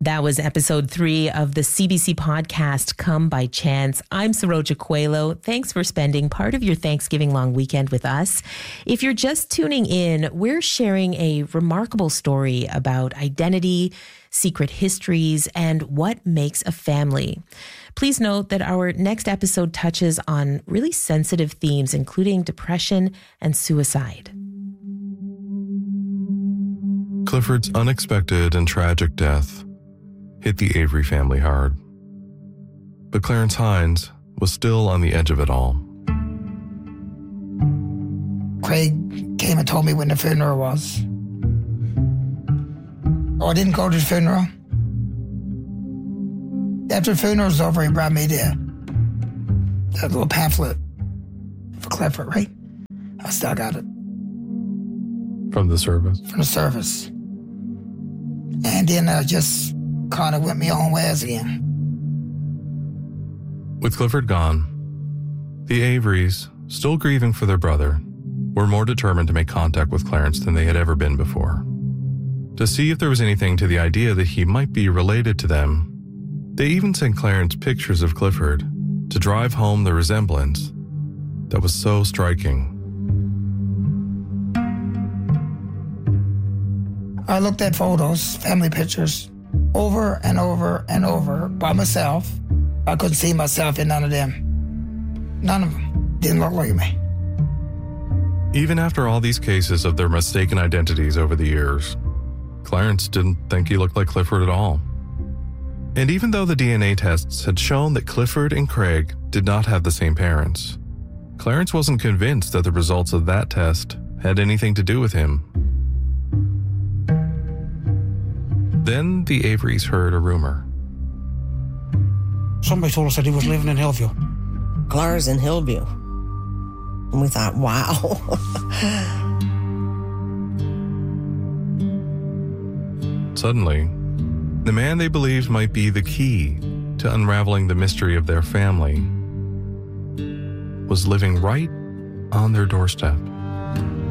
That was episode 3 of the CBC podcast, Come by Chance. I'm Saroja Coelho. Thanks for spending part of your Thanksgiving long weekend with us. If you're just tuning in, we're sharing a remarkable story about identity, secret histories, and what makes a family. Please note that our next episode touches on really sensitive themes, including depression and suicide. Clifford's unexpected and tragic death hit the Avery family hard. But Clarence Hines was still on the edge of it all. Craig came and told me when the funeral was. I didn't go to the funeral. After the funeral was over, he brought me that little pamphlet for Clifford, right? I still got it. From the service? From the service. And then I just kind of went my own ways again. With Clifford gone, the Averys, still grieving for their brother, were more determined to make contact with Clarence than they had ever been before. To see if there was anything to the idea that he might be related to them, they even sent Clarence pictures of Clifford to drive home the resemblance that was so striking. I looked at photos, family pictures, over and over and over by myself. I couldn't see myself in none of them. None of them didn't look like me. Even after all these cases of their mistaken identities over the years, Clarence didn't think he looked like Clifford at all. And even though the DNA tests had shown that Clifford and Craig did not have the same parents, Clarence wasn't convinced that the results of that test had anything to do with him. Then the Averys heard a rumor. Somebody told us that he was living in Hillview. Clara's in Hillview. And we thought, wow. Suddenly, the man they believed might be the key to unraveling the mystery of their family was living right on their doorstep.